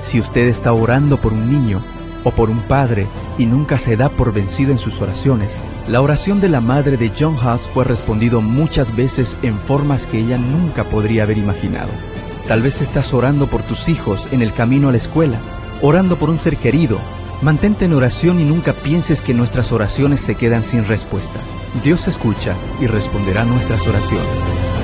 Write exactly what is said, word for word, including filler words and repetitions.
Si usted está orando por un niño o por un padre y nunca se da por vencido en sus oraciones, la oración de la madre de John Huss fue respondido muchas veces en formas que ella nunca podría haber imaginado. Tal vez estás orando por tus hijos en el camino a la escuela, orando por un ser querido. Mantente en oración y nunca pienses que nuestras oraciones se quedan sin respuesta. Dios escucha y responderá nuestras oraciones.